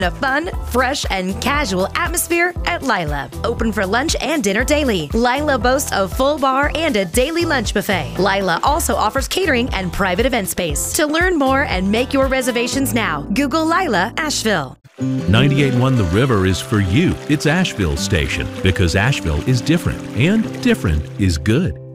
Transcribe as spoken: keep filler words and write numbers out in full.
A fun, fresh, and casual atmosphere at Lila. Open for lunch and dinner daily. Lila boasts a full bar and a daily lunch buffet. Lila also offers catering and private event space. To learn more and make your reservations now, Google Lila Asheville. ninety-eight point one The River is for you. It's Asheville's station because Asheville is different, and different is good.